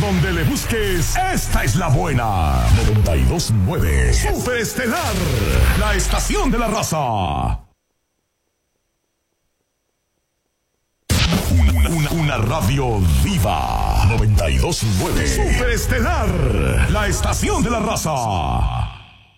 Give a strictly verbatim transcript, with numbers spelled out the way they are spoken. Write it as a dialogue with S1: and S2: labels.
S1: donde le busques, esta es la buena. noventa y dos punto nueve Super Estelar, la estación de la raza. Una, una, una radio viva. noventa y dos punto nueve Super Estelar, la estación de la raza.